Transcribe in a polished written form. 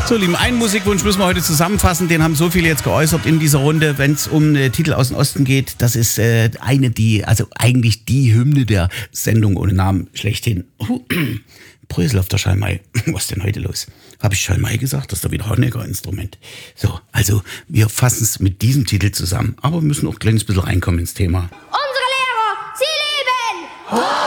So, Lieben, einen Musikwunsch müssen wir heute zusammenfassen. Den haben so viele jetzt geäußert in dieser Runde, wenn es um Titel aus dem Osten geht. Das ist eigentlich die Hymne der Sendung ohne Namen schlechthin. Brösel auf der Schalmei. Was ist denn heute los? Habe ich Schalmei gesagt? Das ist doch wieder Honecker-Instrument. So, also wir fassen es mit diesem Titel zusammen. Aber wir müssen auch ein kleines bisschen reinkommen ins Thema. Unsere Lehrer, sie leben!